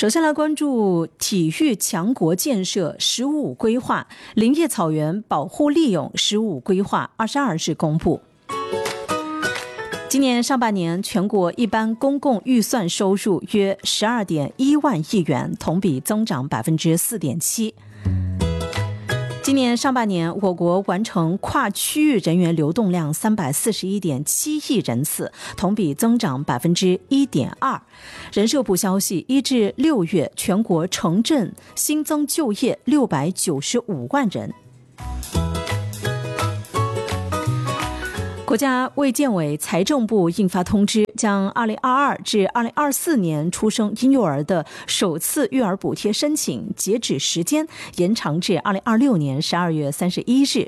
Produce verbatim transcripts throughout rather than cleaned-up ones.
首先来关注体育强国建设“十五五”规划，林业草原保护利用“十五五”规划二十二日公布。今年上半年，全国一般公共预算收入约十二点一万亿元，同比增长百分之四点七。今年上半年，我国完成跨区域人员流动量三百四十一点七亿人次，同比增长百分之一点二。人社部消息，一至六月，全国城镇新增就业六百九十五万人。国家卫健委、财政部印发通知，将二零二二至二零二四年出生婴幼儿的首次育儿补贴申请截止时间延长至二零二六年十二月三十一日。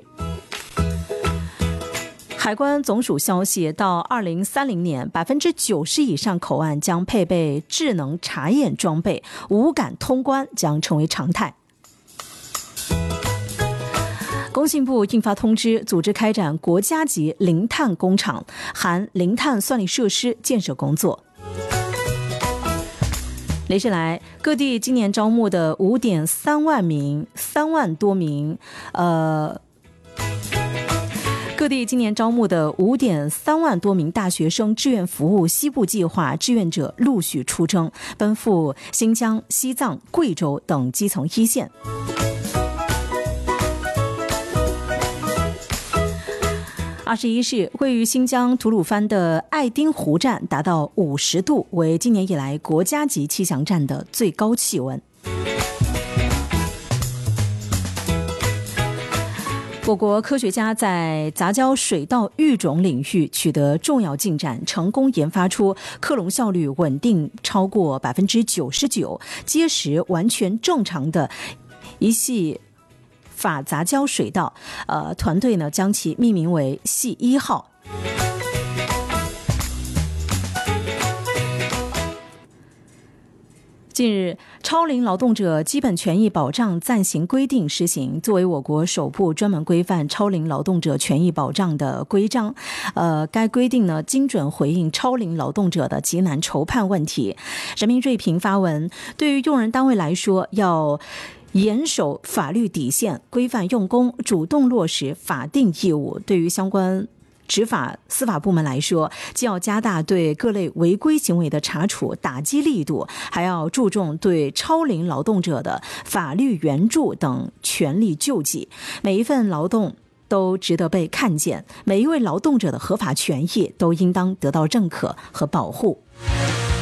海关总署消息，到二零三零年，百分之九十以上口岸将配备智能查验装备，无感通关将成为常态。工信部印发通知，组织开展国家级零碳工厂含零碳算力设施建设工作。连日来，各地今年招募的五点三万名、三万多名，呃。各地今年招募的五点三万多名大学生志愿服务西部计划志愿者陆续出征，奔赴新疆、西藏、贵州等基层一线。二十一日，位于新疆吐鲁番的爱丁湖站达到五十度，为今年以来国家级气象站的最高气温。我国科学家在杂交水稻育种领域取得重要进展，成功研发出克隆效率稳定超过百分之九十九、结实完全正常的一系法杂交水稻，呃，团队呢将其命名为系一号。近日，超龄劳动者基本权益保障暂行规定施行，作为我国首部专门规范超龄劳动者权益保障的规章。呃，该规定呢，精准回应超龄劳动者的急难筹判问题。人民锐评发文，对于用人单位来说，要严守法律底线，规范用工，主动落实法定义务。对于相关执法司法部门来说，既要加大对各类违规行为的查处打击力度，还要注重对超龄劳动者的法律援助等权利救济。每一份劳动都值得被看见，每一位劳动者的合法权益都应当得到认可和保护。